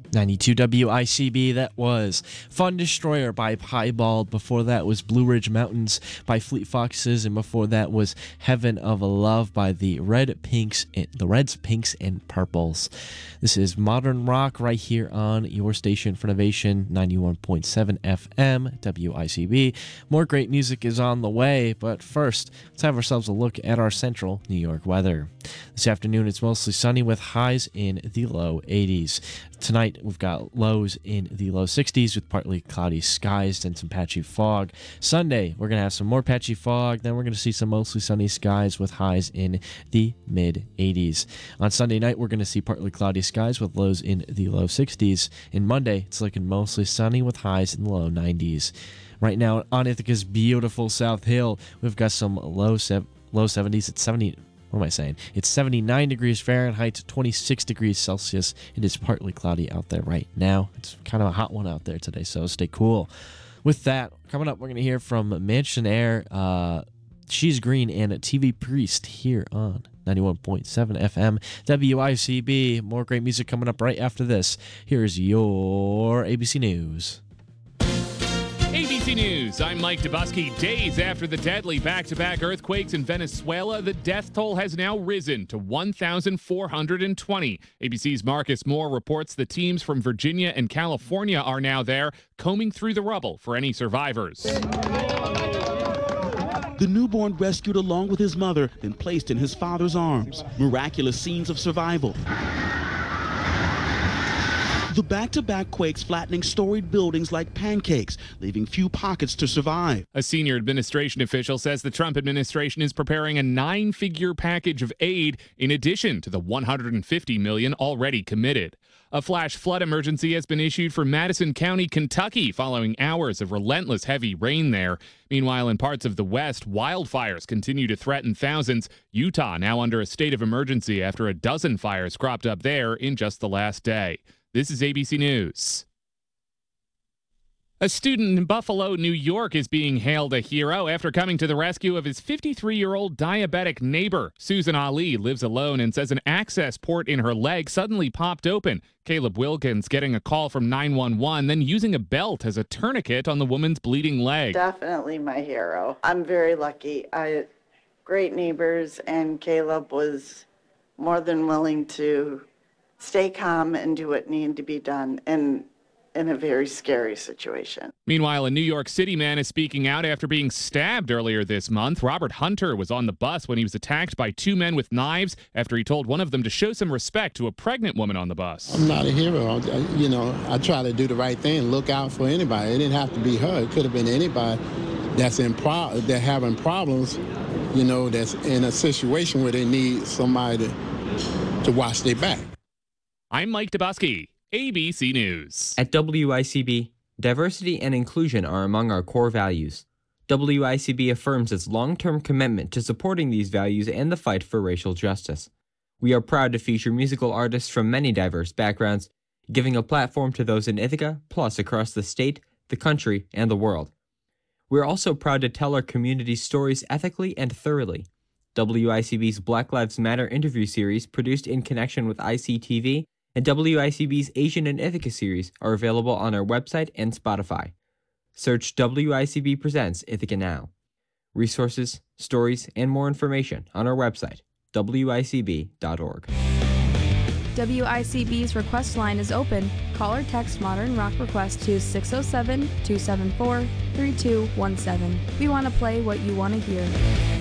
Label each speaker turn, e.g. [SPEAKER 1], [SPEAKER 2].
[SPEAKER 1] 92 WICB, that was Fun Destroyer by Piebald. Before that was Blue Ridge Mountains by Fleet Foxes, and before that was Heaven of Love by the Reds, Pinks, and Purples. This is Modern Rock right here on your station for Innovation, 91.7 FM, WICB. More great music is on the way, but first, let's have ourselves a look at our central New York weather. This afternoon, it's mostly sunny with highs in the low 80s. Tonight, we've got lows in the low 60s with partly cloudy skies and some patchy fog. Sunday, we're going to have some more patchy fog. Then we're going to see some mostly sunny skies with highs in the mid 80s. On Sunday night, we're going to see partly cloudy skies with lows in the low 60s. And Monday, it's looking mostly sunny with highs in the low 90s. Right now, on Ithaca's beautiful South Hill, we've got some low 70s at 70. What am I saying? It's 79 degrees Fahrenheit, 26 degrees Celsius. It is partly cloudy out there right now. It's kind of a hot one out there today, so stay cool. With that, coming up, we're going to hear from Mansion Air, She's Green, and TV Priest here on 91.7 FM WICB. More great music coming up right after this. Here's your ABC News.
[SPEAKER 2] ABC News, I'm Mike Dubusky. Days after the deadly back-to-back earthquakes in Venezuela, the death toll has now risen to 1,420. ABC's Marcus Moore reports the teams from Virginia and California are now there, combing through the rubble for any survivors.
[SPEAKER 3] The newborn rescued along with his mother, then placed in his father's arms. Miraculous scenes of survival. The back-to-back quakes flattening storied buildings like pancakes, leaving few pockets to survive.
[SPEAKER 2] A senior administration official says the Trump administration is preparing a 9-figure package of aid in addition to the $150 million already committed. A flash flood emergency has been issued for Madison County, Kentucky, following hours of relentless heavy rain there. Meanwhile, in parts of the West, wildfires continue to threaten thousands. Utah now under a state of emergency after a dozen fires cropped up there in just the last day. This is ABC News. A student in Buffalo, New York is being hailed a hero after coming to the rescue of his 53-year-old diabetic neighbor. Susan Ali lives alone and says an access port in her leg suddenly popped open. Caleb Wilkins getting a call from 911, then using a belt as a tourniquet on the woman's bleeding leg.
[SPEAKER 4] Definitely my hero. I'm very lucky. Great neighbors, and Caleb was more than willing to stay calm and do what needed to be done in a very scary situation.
[SPEAKER 2] Meanwhile, a New York City man is speaking out after being stabbed earlier this month. Robert Hunter was on the bus when he was attacked by 2 men with knives after he told one of them to show some respect to a pregnant woman on the bus.
[SPEAKER 5] I'm not a hero. I try to do the right thing, look out for anybody. It didn't have to be her. It could have been anybody that's having problems, that's in a situation where they need somebody to watch their back.
[SPEAKER 2] I'm Mike Dubusky, ABC News.
[SPEAKER 6] At WICB, diversity and inclusion are among our core values. WICB affirms its long-term commitment to supporting these values and the fight for racial justice. We are proud to feature musical artists from many diverse backgrounds, giving a platform to those in Ithaca, plus across the state, the country, and the world. We're also proud to tell our community's stories ethically and thoroughly. WICB's Black Lives Matter interview series, produced in connection with ICTV, and WICB's Asian in Ithaca series are available on our website and Spotify. Search WICB Presents Ithaca Now. Resources, stories, and more information on our website, wicb.org.
[SPEAKER 7] WICB's request line is open. Call or text Modern Rock Request to 607-274-3217. We want to play what you want to hear.